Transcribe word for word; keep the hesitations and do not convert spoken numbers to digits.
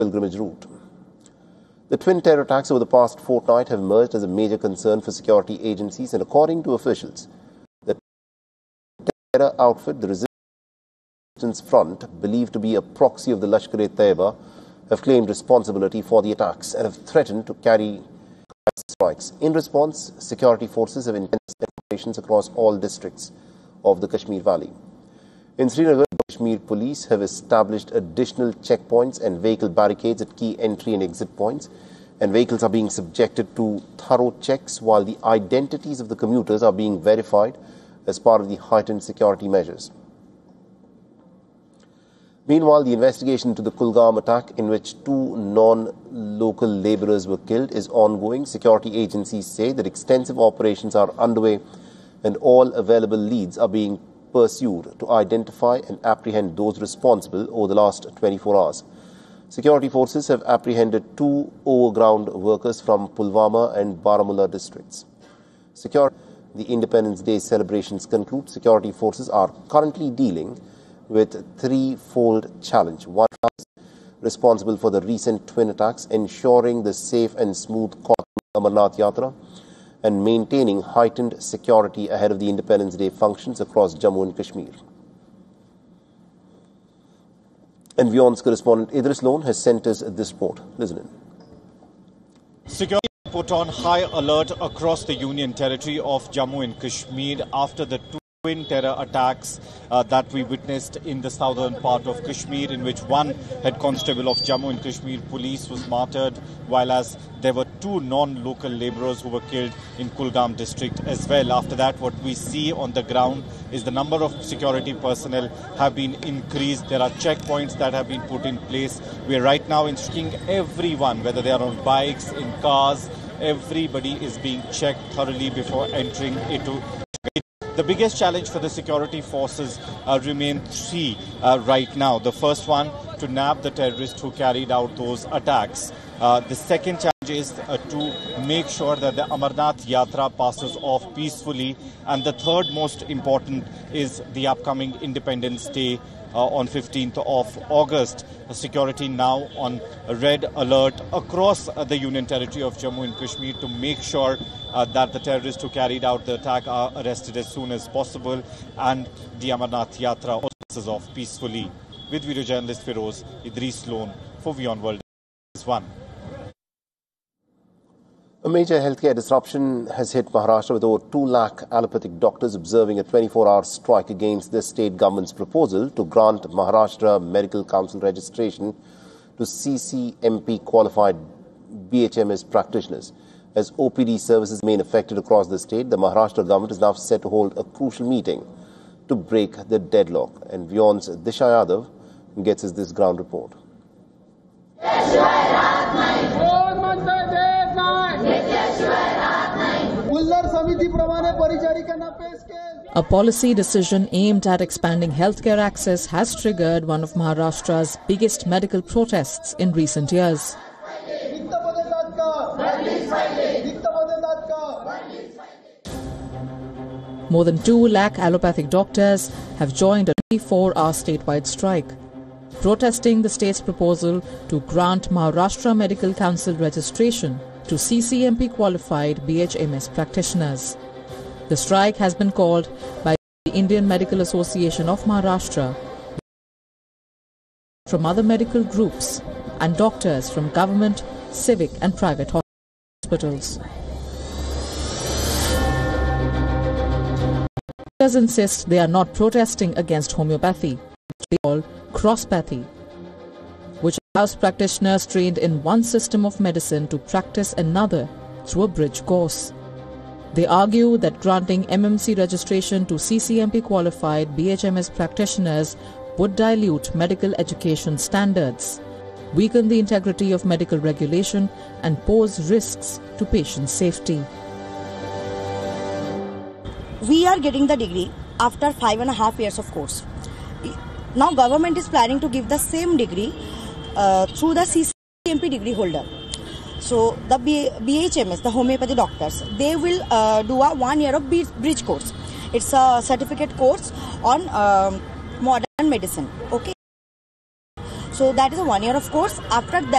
pilgrimage route. The twin terror attacks over the past fortnight have emerged as a major concern for security agencies, and according to officials, the terror outfit, the Resistance Front, believed to be a proxy of the Lashkar-e-Taiba, have claimed responsibility for the attacks and have threatened to carry strikes. In response, security forces have intensified operations across all districts of the Kashmir Valley. In Srinagar, Kashmir police have established additional checkpoints and vehicle barricades at key entry and exit points, and vehicles are being subjected to thorough checks while the identities of the commuters are being verified as part of the heightened security measures. Meanwhile, the investigation into the Kulgam attack, in which two non-local labourers were killed, is ongoing. Security agencies say that extensive operations are underway and all available leads are being pursued to identify and apprehend those responsible over the last twenty-four hours. Security forces have apprehended two overground workers from Pulwama and Baramulla districts. Security, the Independence Day celebrations conclude. Security forces are currently dealing with a threefold challenge. One, responsible for the recent twin attacks, ensuring the safe and smooth course of Amarnath Yatra, and maintaining heightened security ahead of the Independence Day functions across Jammu and Kashmir. And Vyon's correspondent Idris Lone has sent us this report. Listen in. Security put on high alert across the Union territory of Jammu and Kashmir after the two twin terror attacks uh, that we witnessed in the southern part of Kashmir, in which one head constable of Jammu and Kashmir police was martyred, while as there were two non-local labourers who were killed in Kulgam district as well. After that, what we see on the ground is the number of security personnel have been increased. There are checkpoints that have been put in place. We are right now instructing everyone, whether they are on bikes, in cars, everybody is being checked thoroughly before entering into. The biggest challenge for the security forces uh, remain three uh, right now. The first one, to nab the terrorists who carried out those attacks. Uh, the second challenge is uh, to make sure that the Amarnath Yatra passes off peacefully. And the third most important is the upcoming Independence Day uh, on fifteenth of August. Uh, security now on red alert across uh, the Union territory of Jammu and Kashmir to make sure Uh, that the terrorists who carried out the attack are arrested as soon as possible, and the Amarnath Yatra also passes off peacefully. With video journalist Feroz, Idris Lone for Vyond World One. A major healthcare disruption has hit Maharashtra, with over two lakh allopathic doctors observing a twenty-four hour strike against the state government's proposal to grant Maharashtra Medical Council registration to C C M P qualified B H M S practitioners. As O P D services remain affected across the state, the Maharashtra government is now set to hold a crucial meeting to break the deadlock. And Vyond's Disha Yadav gets us this ground report. A policy decision aimed at expanding healthcare access has triggered one of Maharashtra's biggest medical protests in recent years. More than two lakh allopathic doctors have joined a twenty-four hour statewide strike, protesting the state's proposal to grant Maharashtra Medical Council registration to C C M P qualified B H M S practitioners. The strike has been called by the Indian Medical Association of Maharashtra, from other medical groups, and doctors from government, civic and private hospitals. Doctors insist they are not protesting against homeopathy, which they call crosspathy, which allows practitioners trained in one system of medicine to practice another through a bridge course. They argue that granting M M C registration to C C M P qualified B H M S practitioners would dilute medical education standards, weaken the integrity of medical regulation, and pose risks to patient safety. We are getting the degree after five and a half years of course. Now government is planning to give the same degree uh, through the C C M P degree holder. So the B H M S, the homeopathy doctors, they will uh, do a one year of bridge course. It's a certificate course on um, modern medicine. Okay. So that is a one year of course. After that,